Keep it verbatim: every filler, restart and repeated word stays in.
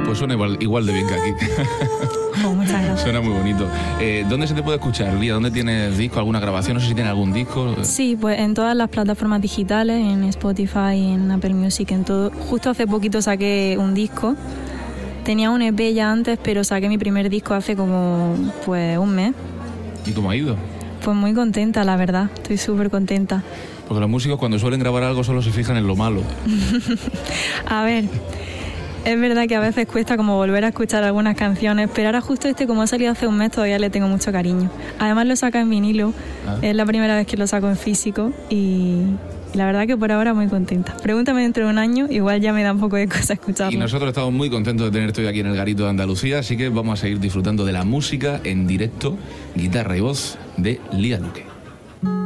Pues suena igual, igual de bien que aquí. Oh, muchas gracias. Suena muy bonito. Eh, ¿Dónde se te puede escuchar, Lía? ¿Dónde tienes disco, alguna grabación? No sé si tienes algún disco. Sí, pues en todas las plataformas digitales, en Spotify, en Apple Music, en todo. Justo hace poquito saqué un disco. Tenía un E P ya antes, pero saqué mi primer disco hace como pues un mes. ¿Y cómo ha ido? Pues muy contenta, la verdad. Estoy súper contenta. Porque los músicos cuando suelen grabar algo solo se fijan en lo malo. A ver, es verdad que a veces cuesta como volver a escuchar algunas canciones, pero ahora justo este, como ha salido hace un mes, todavía le tengo mucho cariño. Además lo saca en vinilo, ah. Es la primera vez que lo saco en físico y la verdad que por ahora muy contenta. Pregúntame dentro de un año, igual ya me da un poco de cosa escucharlo. Y nosotros estamos muy contentos de tenerte hoy aquí en el Garito de Andalucía, así que vamos a seguir disfrutando de la música en directo, guitarra y voz de Lía Luque.